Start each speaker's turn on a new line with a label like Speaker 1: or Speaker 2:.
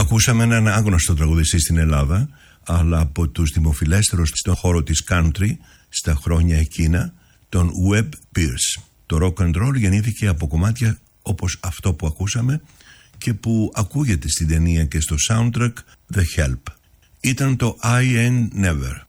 Speaker 1: Ακούσαμε έναν άγνωστο τραγουδιστή στην Ελλάδα, αλλά από τους δημοφιλέστερους στον χώρο της country στα χρόνια εκείνα, τον Webb Pierce. Το rock and roll γεννήθηκε από κομμάτια όπως αυτό που ακούσαμε και που ακούγεται στην ταινία και στο soundtrack The Help. Ήταν το I Ain't Never.